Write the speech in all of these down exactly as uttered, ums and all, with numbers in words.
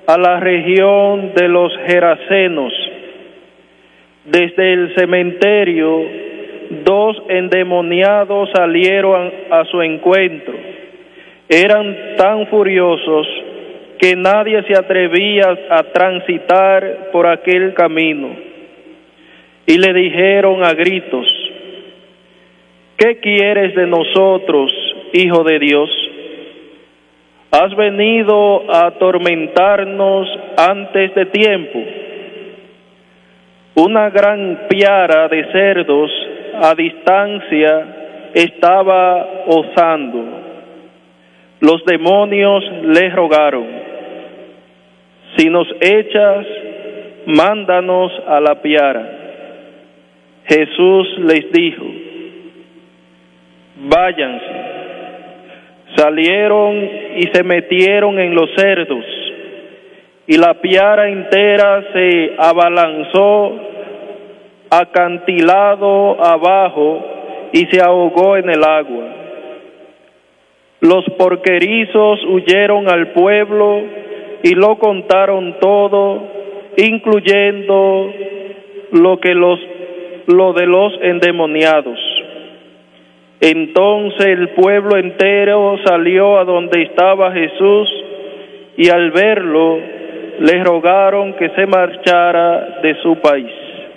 a la región de los Gerasenos. Desde el cementerio, dos endemoniados salieron a su encuentro. Eran tan furiosos que nadie se atrevía a transitar por aquel camino. Y le dijeron a gritos: ¿qué quieres de nosotros, Hijo de Dios? ¿Has venido a atormentarnos antes de tiempo? Una gran piara de cerdos a distancia estaba osando. Los demonios le rogaron: si nos echas, mándanos a la piara. Jesús les dijo: váyanse. Salieron y se metieron en los cerdos, y la piara entera se abalanzó acantilado abajo y se ahogó en el agua. Los porquerizos huyeron al pueblo y lo contaron todo, incluyendo lo que los lo de los endemoniados. Entonces el pueblo entero salió a donde estaba Jesús, y al verlo le rogaron que se marchara de su país.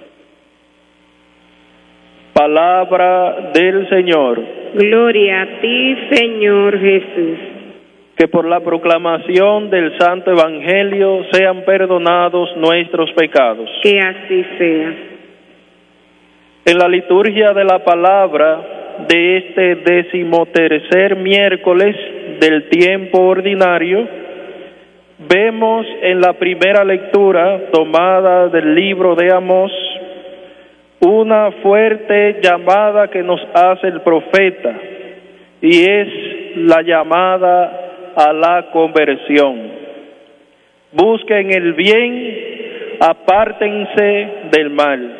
Palabra del Señor. Gloria a ti, Señor Jesús. Que por la proclamación del Santo Evangelio sean perdonados nuestros pecados. Que así sea. En la liturgia de la palabra de este decimotercer miércoles del tiempo ordinario, vemos en la primera lectura tomada del libro de Amós una fuerte llamada que nos hace el profeta, y es la llamada a la conversión. Busquen el bien, apártense del mal.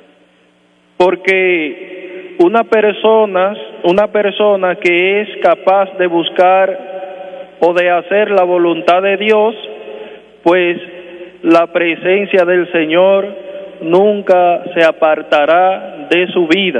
Porque una persona, una persona que es capaz de buscar o de hacer la voluntad de Dios, pues la presencia del Señor nunca se apartará de su vida.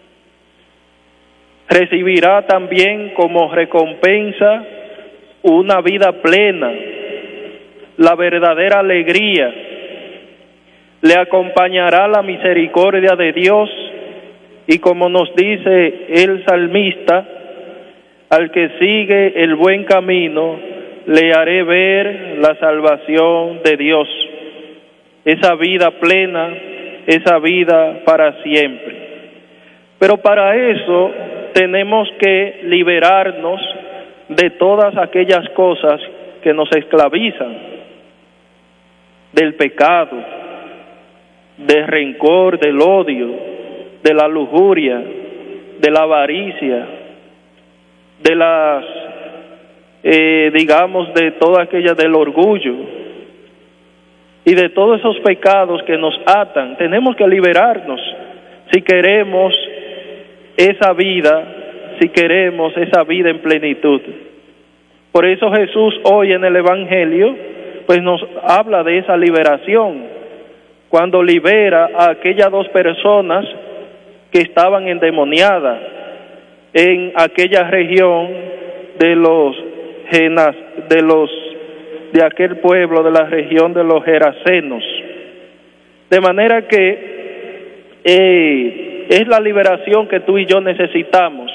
Recibirá también como recompensa una vida plena, la verdadera alegría. Le acompañará la misericordia de Dios, y como nos dice el salmista, al que sigue el buen camino, le haré ver la salvación de Dios. Esa vida plena, esa vida para siempre. Pero para eso tenemos que liberarnos de todas aquellas cosas que nos esclavizan, del pecado, del rencor, del odio, de la lujuria, de la avaricia, de las, eh, digamos, de toda aquella del orgullo y de todos esos pecados que nos atan. Tenemos que liberarnos si queremos esa vida, si queremos esa vida en plenitud. Por eso Jesús hoy en el Evangelio pues nos habla de esa liberación, cuando libera a aquellas dos personas que estaban endemoniadas en aquella región de los genas, de los de aquel pueblo de la región de los Gerasenos. De manera que eh, es la liberación que tú y yo necesitamos,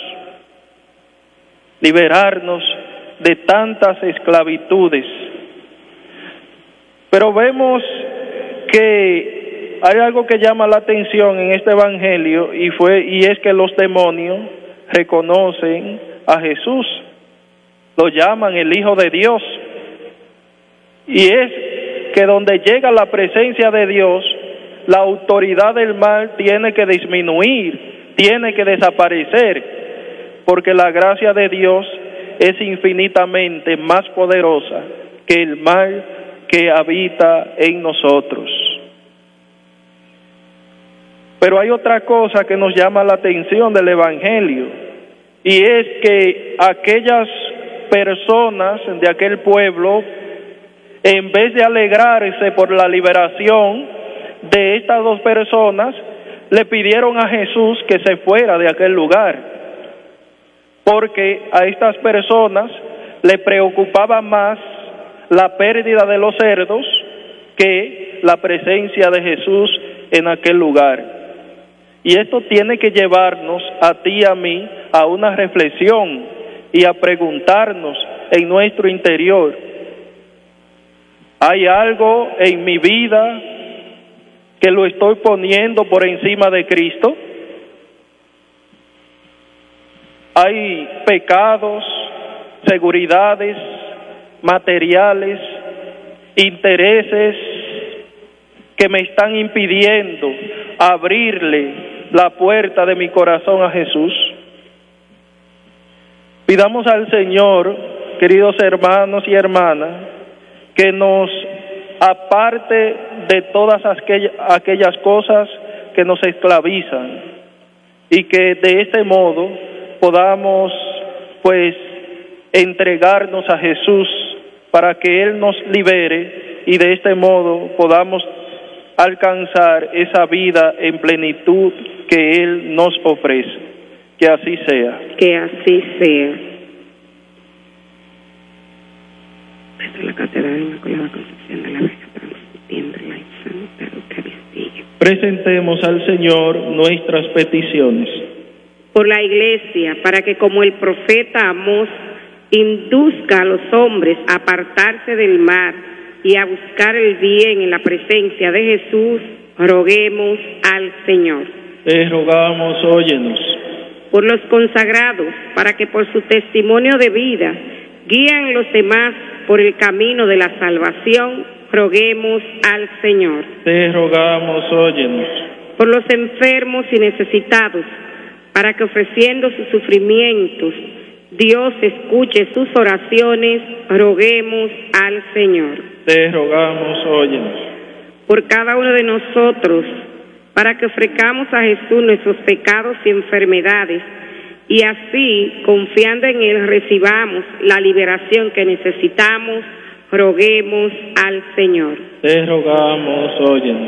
liberarnos de tantas esclavitudes. Pero vemos que hay algo que llama la atención en este evangelio, y fue y es que los demonios reconocen a Jesús, lo llaman el Hijo de Dios, y es que donde llega la presencia de Dios, la autoridad del mal tiene que disminuir, tiene que desaparecer, porque la gracia de Dios es infinitamente más poderosa que el mal que habita en nosotros. Pero hay otra cosa que nos llama la atención del Evangelio, y es que aquellas personas de aquel pueblo en vez de alegrarse por la liberación de estas dos personas, le pidieron a Jesús que se fuera de aquel lugar, porque a estas personas le preocupaba más la pérdida de los cerdos que la presencia de Jesús en aquel lugar. Y esto tiene que llevarnos a ti y a mí a una reflexión y a preguntarnos en nuestro interior: ¿hay algo en mi vida que lo estoy poniendo por encima de Cristo? ¿Hay pecados, seguridades, materiales, intereses que me están impidiendo abrirle la puerta de mi corazón a Jesús? Pidamos al Señor, queridos hermanos y hermanas, que nos aparte de todas aquellas cosas que nos esclavizan, y que de este modo podamos pues entregarnos a Jesús para que Él nos libere, y de este modo podamos alcanzar esa vida en plenitud que Él nos ofrece. Que así sea. Que así sea. Desde la Catedral Inmaculada Concepción de la Virgen, transmitiendo la Santa Eucaristía. Presentemos al Señor nuestras peticiones. Por la Iglesia, para que como el profeta Amós induzca a los hombres a apartarse del mal y a buscar el bien en la presencia de Jesús, roguemos al Señor. Te rogamos, óyenos. Por los consagrados, para que por su testimonio de vida guíen a los demás por el camino de la salvación, roguemos al Señor. Te rogamos, óyenos. Por los enfermos y necesitados, para que ofreciendo sus sufrimientos, Dios escuche sus oraciones, roguemos al Señor. Te rogamos, óyenos. Por cada uno de nosotros, para que ofrezcamos a Jesús nuestros pecados y enfermedades, y así, confiando en Él, recibamos la liberación que necesitamos, roguemos al Señor. Te rogamos, óyenos.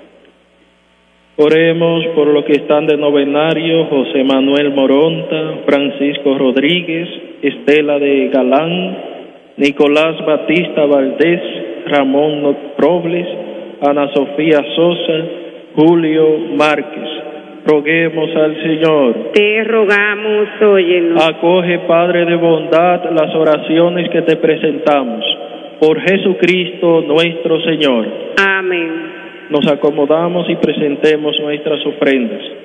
Oremos por los que están de novenario: José Manuel Moronta, Francisco Rodríguez, Estela de Galán, Nicolás Batista Valdés, Ramón Robles, Ana Sofía Sosa, Julio Márquez. Roguemos al Señor. Te rogamos, óyenos. Acoge, Padre de bondad, las oraciones que te presentamos. Por Jesucristo nuestro Señor. Amén. Nos acomodamos y presentemos nuestras ofrendas.